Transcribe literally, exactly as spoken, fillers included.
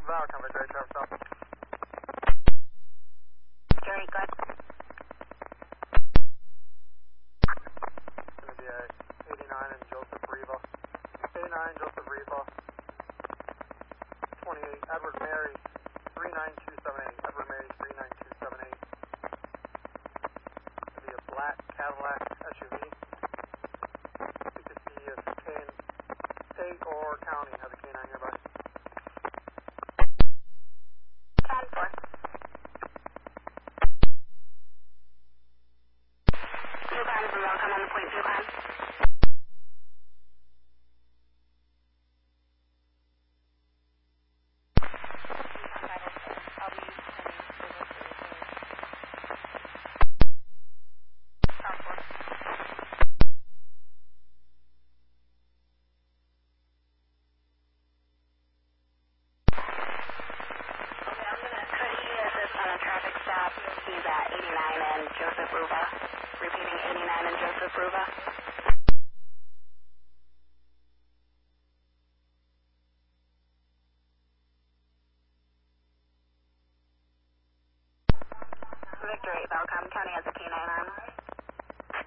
Welcome, Victory, traffic stop. Jerry, good. It's going to be a eighty-nine and Joseph Riva. eighty-nine, Joseph Riva. twenty-eight, Edward Mary, three nine two seven eight. Edward Mary, three nine two seven eight. It's going to be a black Cadillac S U V. You can see if K state or county has a K nine nearby. ten four. Yukon from welcome on the point, Yukon. Traffic stop. He's at eighty-nine and Joseph Ruva. Repeating eighty-nine and Joseph Ruva. Victor eight, Belcom County has a K nine on.